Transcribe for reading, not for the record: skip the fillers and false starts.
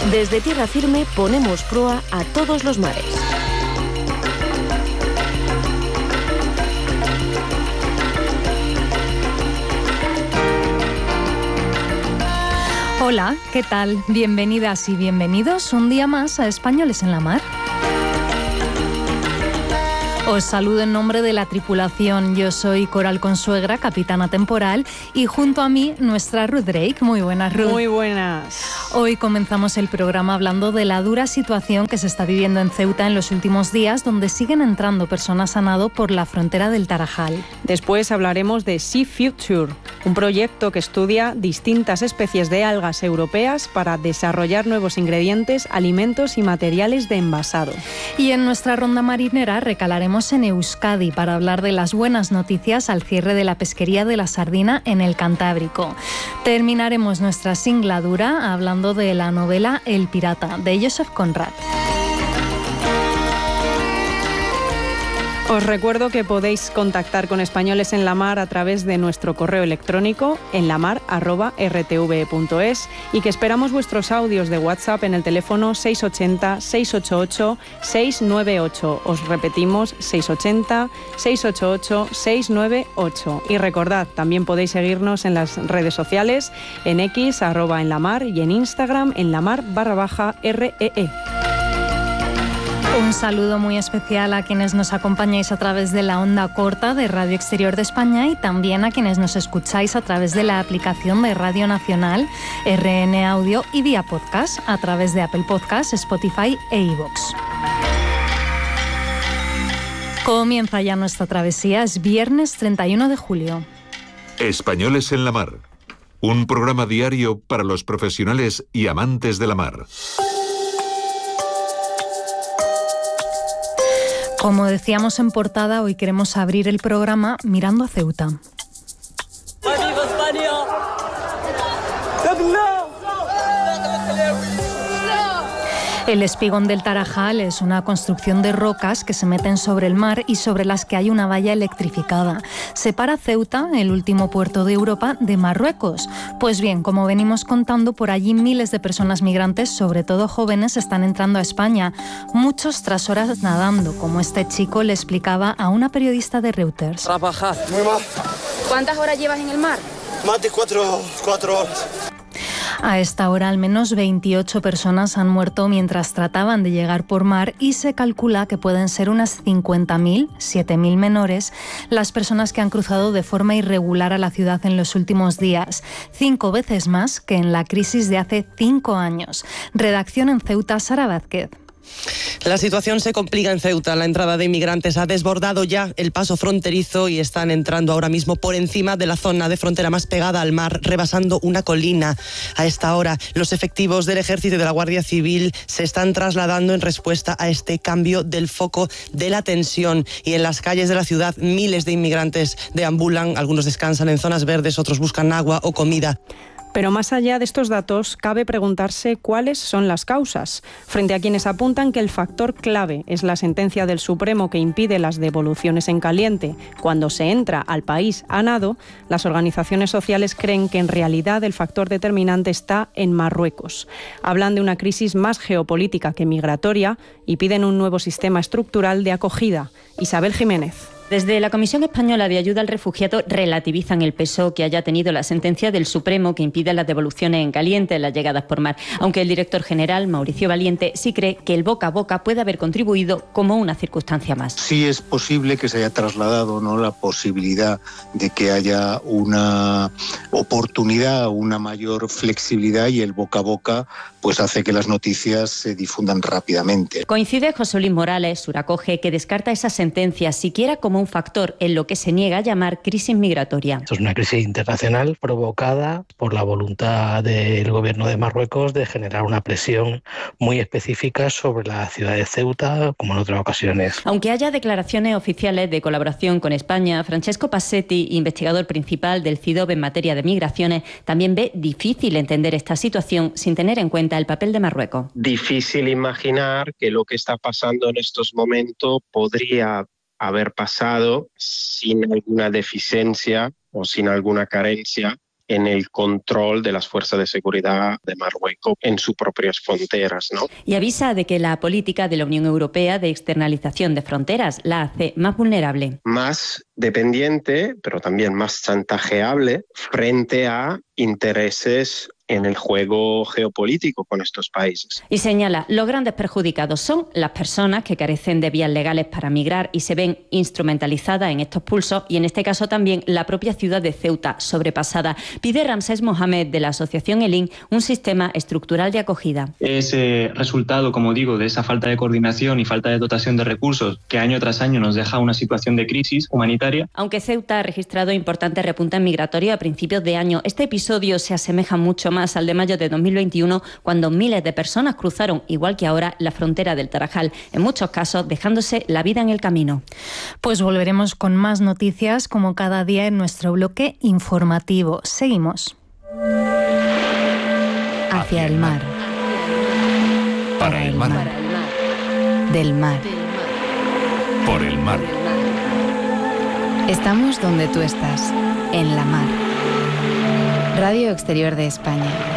Desde tierra firme ponemos proa a todos los mares. Hola, ¿qué tal? Bienvenidas y bienvenidos un día más a Españoles en la Mar. Os saludo en nombre de la tripulación. Yo soy Coral Consuegra, capitana temporal, y junto a mí nuestra Ruth Drake. Muy buenas, Ruth. Muy buenas. Hoy comenzamos el programa hablando de la dura situación que se está viviendo en Ceuta en los últimos días, donde siguen entrando personas a nado por la frontera del Tarajal. Después hablaremos de Sea Future, un proyecto que estudia distintas especies de algas europeas para desarrollar nuevos ingredientes, alimentos y materiales de envasado. Y en nuestra ronda marinera recalaremos en Euskadi para hablar de las buenas noticias al cierre de la pesquería de la sardina en el Cantábrico. Terminaremos nuestra singladura hablando de la novela El pirata, de Joseph Conrad. Os recuerdo que podéis contactar con Españoles en la Mar a través de nuestro correo electrónico enlamar@rtve.es y que esperamos vuestros audios de WhatsApp en el teléfono 680-688-698. Os repetimos, 680-688-698. Y recordad, también podéis seguirnos en las redes sociales, en X, @enlamar, y en Instagram, enlamar_REE. Un saludo muy especial a quienes nos acompañáis a través de la onda corta de Radio Exterior de España y también a quienes nos escucháis a través de la aplicación de Radio Nacional, RN Audio y vía podcast a través de Apple Podcasts, Spotify e iVoox. Comienza ya nuestra travesía, es viernes 31 de julio. Españoles en la Mar, un programa diario para los profesionales y amantes de la mar. Como decíamos en portada, hoy queremos abrir el programa mirando a Ceuta. ¡Viva España! El espigón del Tarajal es una construcción de rocas que se meten sobre el mar y sobre las que hay una valla electrificada. Separa Ceuta, el último puerto de Europa, de Marruecos. Pues bien, como venimos contando, por allí miles de personas migrantes, sobre todo jóvenes, están entrando a España. Muchos tras horas nadando, como este chico le explicaba a una periodista de Reuters. Trabajar. Muy mal. ¿Cuántas horas llevas en el mar? Más de 4 horas. A esta hora al menos 28 personas han muerto mientras trataban de llegar por mar y se calcula que pueden ser unas 50.000, 7.000 menores, las personas que han cruzado de forma irregular a la ciudad en los últimos días, 5 veces más que en la crisis de hace 5 años. Redacción en Ceuta, Sara Vázquez. La situación se complica en Ceuta. La entrada de inmigrantes ha desbordado ya el paso fronterizo y están entrando ahora mismo por encima de la zona de frontera más pegada al mar, rebasando una colina. A esta hora, los efectivos del Ejército y de la Guardia Civil se están trasladando en respuesta a este cambio del foco de la tensión. Y en las calles de la ciudad, miles de inmigrantes deambulan, algunos descansan en zonas verdes, otros buscan agua o comida. Pero más allá de estos datos, cabe preguntarse cuáles son las causas, frente a quienes apuntan que el factor clave es la sentencia del Supremo que impide las devoluciones en caliente cuando se entra al país a nado. Las organizaciones sociales creen que en realidad el factor determinante está en Marruecos. Hablan de una crisis más geopolítica que migratoria y piden un nuevo sistema estructural de acogida. Isabel Jiménez. Desde la Comisión Española de Ayuda al Refugiado relativizan el peso que haya tenido la sentencia del Supremo que impide las devoluciones en caliente en las llegadas por mar, aunque el director general, Mauricio Valiente, sí cree que el boca a boca puede haber contribuido como una circunstancia más. Sí es posible que se haya trasladado, ¿no?, la posibilidad de que haya una oportunidad, una mayor flexibilidad, y el boca a boca pues hace que las noticias se difundan rápidamente. Coincide José Luis Morales, Suracoge, que descarta esa sentencia siquiera como un factor en lo que se niega a llamar crisis migratoria. Esto es una crisis internacional provocada por la voluntad del gobierno de Marruecos de generar una presión muy específica sobre la ciudad de Ceuta, como en otras ocasiones. Aunque haya declaraciones oficiales de colaboración con España, Francesco Passetti, investigador principal del CIDOB en materia de migraciones, también ve difícil entender esta situación sin tener en cuenta el papel de Marruecos. Difícil imaginar que lo que está pasando en estos momentos podría haber pasado sin alguna deficiencia o sin alguna carencia en el control de las fuerzas de seguridad de Marruecos en sus propias fronteras, ¿no? Y avisa de que la política de la Unión Europea de externalización de fronteras la hace más vulnerable. Más dependiente, pero también más chantajeable frente a intereses en el juego geopolítico con estos países. Y señala, los grandes perjudicados son las personas que carecen de vías legales para migrar y se ven instrumentalizadas en estos pulsos, y en este caso también la propia ciudad de Ceuta sobrepasada. Pide Ramsés Mohamed de la asociación ELIN un sistema estructural de acogida. Es resultado, como digo, de esa falta de coordinación y falta de dotación de recursos que año tras año nos deja una situación de crisis humanitaria. Aunque Ceuta ha registrado importantes repuntes migratorios a principios de año, este episodio se asemeja mucho más al de mayo de 2021, cuando miles de personas cruzaron, igual que ahora, la frontera del Tarajal, en muchos casos dejándose la vida en el camino. Pues volveremos con más noticias como cada día en nuestro bloque informativo. Seguimos. Hacia el mar. Para el mar. Del mar. Por el mar. Estamos donde tú estás, en la mar. Radio Exterior de España.